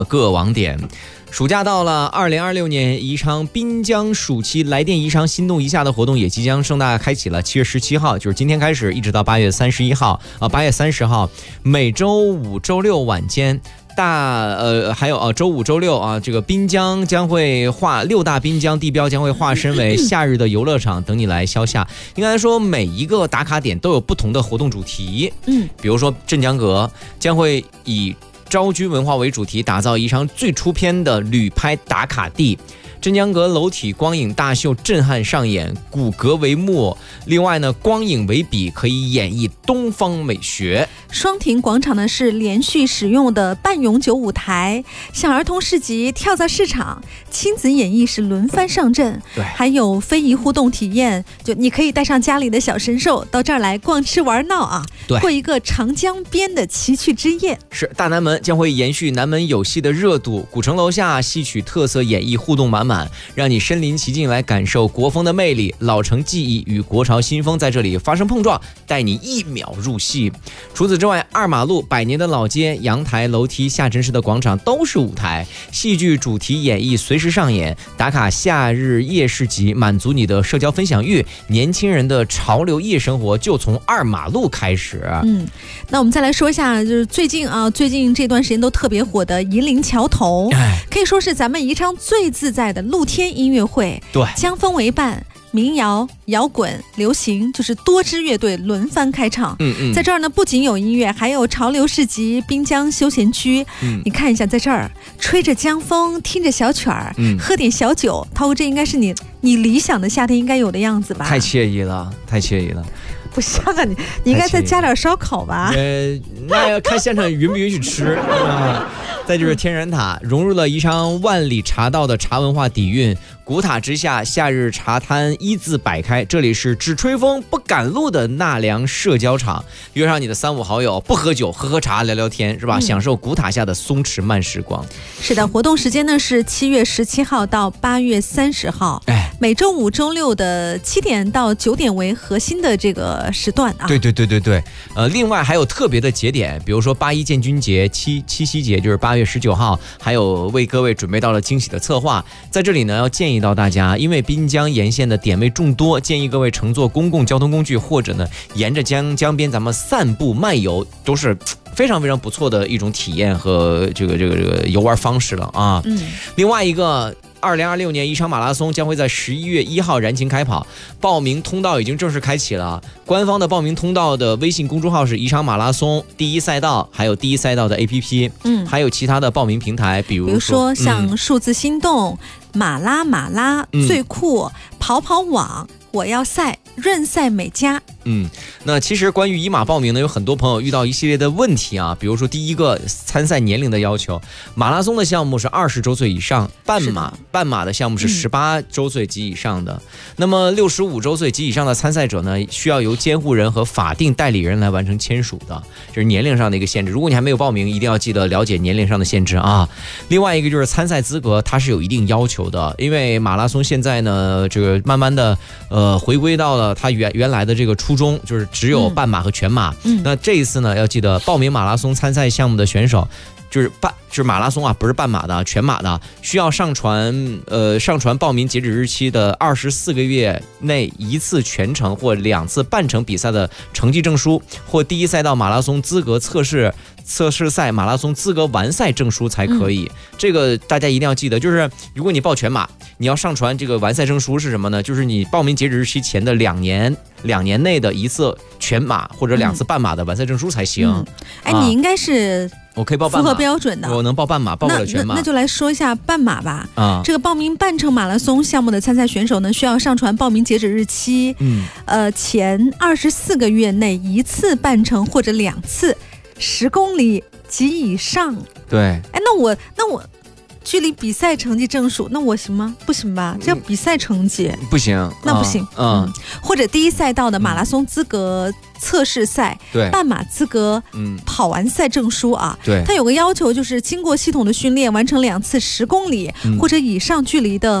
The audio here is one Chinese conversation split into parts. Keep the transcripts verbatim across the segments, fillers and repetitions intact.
各网点。暑假到了，二零二六年宜昌滨江暑期来电宜昌心动一下的活动也即将盛大开启了。七月十七号，就是今天开始，一直到八月三十一号啊，八月三十号，每周五、周六晚间。大呃，还有啊，周五、周六啊，这个滨江将会划六大滨江地标将会化身为夏日的游乐场，等你来消夏。应该说，每一个打卡点都有不同的活动主题。嗯，比如说镇江阁将会以昭君文化为主题，打造宜昌最出片的旅拍打卡地。镇江阁楼体光影大秀震撼上演，古阁为幕，另外呢，光影为笔，可以演绎东方美学。 双亭广场呢是连续使用的半永久舞台，像儿童市集、跳蚤市场、亲子演艺是轮番上阵， 对， 还有非遗互动体验，就你可以带上家里的小神兽到这儿来逛吃玩闹啊， 对， 过一个长江边的奇趣之夜。 是，大南门将会延续南门有戏的热度，古城楼下戏曲特色演绎互动满满，让你身临其境来感受国风的魅力，老城记忆与国潮新风在这里发生碰撞，带你一秒入戏。除此之外，二马路百年的老街、阳台、楼梯、下沉式的广场都是舞台，戏剧主题演绎随时上演，打卡夏日夜市集，满足你的社交分享欲。年轻人的潮流夜生活就从二马路开始。 嗯，那我们再来说一下，就是最近啊，最近这段时间都特别火的银陵桥头，可以说是咱们宜昌最自在的露天音乐会。 对， 江风为伴，民谣、摇滚、流行，就是多支乐队轮番开唱。嗯嗯，在这儿呢，不仅有音乐，还有潮流市集、滨江休闲区。嗯，你看一下，在这儿吹着江风，听着小曲儿，嗯，喝点小酒，涛哥，这应该是你你理想的夏天应该有的样子吧？ 太惬意了，太惬意了。 不像啊你，你应该再加点烧烤吧？ 呃，那要看现场允不允许吃啊。再就是天然塔，融入了宜昌万里茶道的茶文化底蕴。古塔之下，夏日茶摊一字摆开，这里是只吹风不赶路的纳凉社交场。约上你的三五好友，不喝酒，喝喝茶，聊聊天，是吧？嗯、享受古塔下的松弛慢时光。 是的，活动时间呢是七月十七号到八月三十号。哎，每周五、周六的七点到九点为核心的这个时段啊。 对对对对对。呃，另外还有特别的节点，比如说八一建军节、七七夕节，就是八月十九号，还有为各位准备到了惊喜的策划。在这里呢，要建议到大家，因为滨江沿线的点位众多，建议各位乘坐公共交通工具，或者呢沿着江江边咱们散步漫游，都是非常非常不错的一种体验和这个这个这个游玩方式了啊。嗯，另外一个。二零二六年宜昌马拉松将会在十一月一号燃情开跑，报名通道已经正式开启了。官方的报名通道的微信公众号是宜昌马拉松第一赛道，还有第一赛道的 A P P， 嗯，还有其他的报名平台，比如说， 比如说像数字心动、嗯、马拉马拉、嗯、最酷、跑跑网、我要赛、润赛美家。 嗯，那其实关于宜马报名呢，有很多朋友遇到一系列的问题啊，比如说第一个参赛年龄的要求，马拉松的项目是二十周岁以上，半马半马的项目是十八周岁及以上的，嗯、那么六十五周岁及以上的参赛者呢，需要由监护人和法定代理人来完成签署的，这是年龄上的一个限制。如果你还没有报名，一定要记得了解年龄上的限制啊。另外一个就是参赛资格，它是有一定要求的，因为马拉松现在呢，这个慢慢的呃回归到了它原原来的这个初衷，就是只有半马和全马。嗯，那这一次呢，要记得报名马拉松参赛项目的选手，就是半就是马拉松啊，不是半马的，全马的，需要上传呃上传报名截止日期的二十四个月内一次全程或两次半程比赛的成绩证书，或第一赛道马拉松资格测试测试赛马拉松资格完赛证书才可以。嗯、这个大家一定要记得，就是如果你报全马，你要上传这个完赛证书是什么呢？就是你报名截止日期前的两年两年内的一次全马或者两次半马的完赛证书才行。嗯、 哎，啊、你应该是。 我可以报半马， 符合标准的， 我能报半马，报不了全马。 那, 那, 那就来说一下半马吧。啊，这个报名半程马拉松项目的参赛选手呢，需要上传报名截止日期，嗯，呃，前二十四个月内一次半程或者两次十公里及以上。 对， 哎，那我那我。距离比赛成绩证书，那我行吗？不行吧？这比赛成绩、 嗯、不行， 那不行。 嗯， 嗯或者第一赛道的马拉松资格测试赛，对、嗯，半马资格，嗯，跑完赛证书啊，对，它有个要求，就是经过系统的训练，完成两次十公里、嗯、或者以上距离的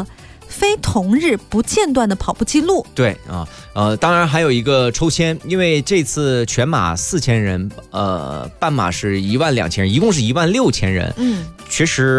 非同日不间断的跑步记录。 对啊，呃，当然还有一个抽签，因为这次全马四千人，呃，半马是一万两千人，一共是一万六千人。嗯，其实。